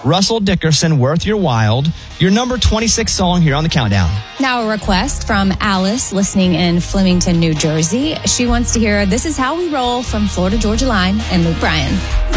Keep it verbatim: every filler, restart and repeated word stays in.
Russell Dickerson, Worth Your While, your number twenty-six song here on the countdown. Now a request from Alice, listening in Flemington, New Jersey. She wants to hear This Is How We Roll from Florida Georgia Line and Luke Bryan.